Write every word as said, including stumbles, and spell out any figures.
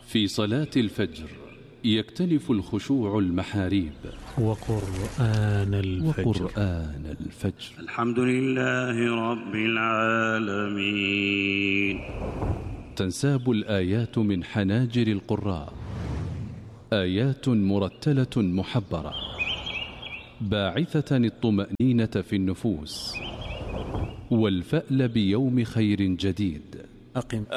في صلاة الفجر يكتنف الخشوع المحاريب. وقرآن الفجر, وقرآن الفجر. الحمد لله رب العالمين. تنساب الآيات من حناجر القراء، آيات مرتلة محبرة باعثة الطمأنينة في النفوس والفأل بيوم خير جديد. أقم